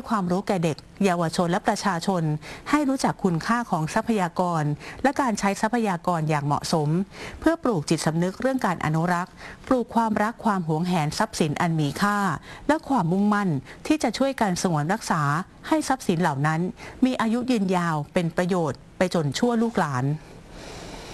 ความรู้แก่เด็กเยาวชนและประชาชนให้รู้จักคุณค่าของทรัพยากรและการใช้ทรัพยากรอย่างเหมาะสมเพื่อปลูกจิตสำนึกเรื่องการอนุรักษ์ปลูกความรักความหวงแหนทรัพย์สินอันมีค่าและความมุ่งมั่นที่จะช่วยกันสงวนรักษาให้ทรัพย์สินเหล่านั้นมีอายุยืนยาวเป็นประโยชน์ไปจนชั่วลูกหลาน